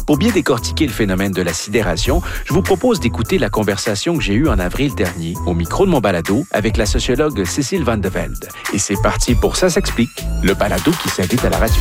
Pour bien décortiquer le phénomène de la sidération, je vous propose d'écouter la conversation que j'ai eue en avril dernier au micro de mon balado avec la sociologue Cécile Van de Velde. Et c'est parti pour Ça s'explique, le balado qui s'invite à la radio.